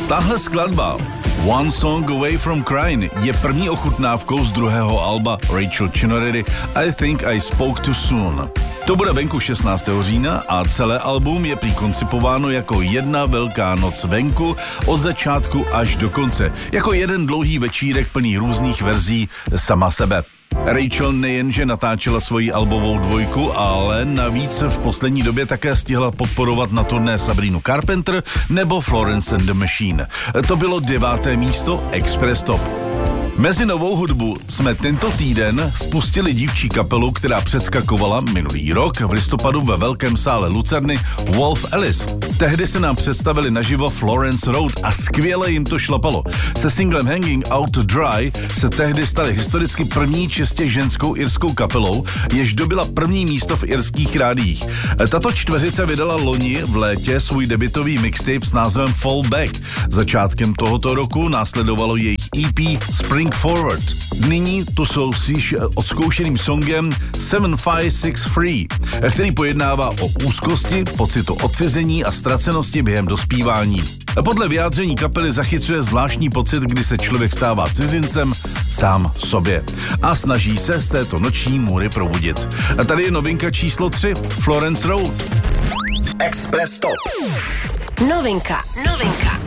Tahle skladba One Song Away from Crying je první ochutnávkou z druhého alba Rachel Chinorery I Think I Spoke Too Soon. To bude venku 16. října a celé album je prý koncipováno jako jedna velká noc venku od začátku až do konce. Jako jeden dlouhý večírek plný různých verzí sama sebe. Rachel nejenže natáčela svoji albovou dvojku, ale navíc v poslední době také stihla podporovat na turné Sabrinu Carpenter nebo Florence and the Machine. To bylo 9. místo Express Top. Mezi novou hudbu jsme tento týden vpustili dívčí kapelu, která předskakovala minulý rok v listopadu ve velkém sále Lucerny Wolf Alice. Tehdy se nám představili naživo Florence Road a skvěle jim to šlapalo. Se singlem Hanging Out to Dry se tehdy stali historicky první čistě ženskou irskou kapelou, jež dobila první místo v irských rádiích. Tato čtveřice vydala loni v létě svůj debutový mixtape s názvem Fall Back. Začátkem tohoto roku následovalo jejich EP Spring Forward. Nyní tu jsou s odzkoušeným songem 7563, který pojednává o úzkosti, pocitu odcizení a ztracenosti během dospívání. Podle vyjádření kapely zachycuje zvláštní pocit, kdy se člověk stává cizincem sám sobě a snaží se z této noční můry probudit. A tady je novinka číslo 3, Florence Road. Express Top. Novinka.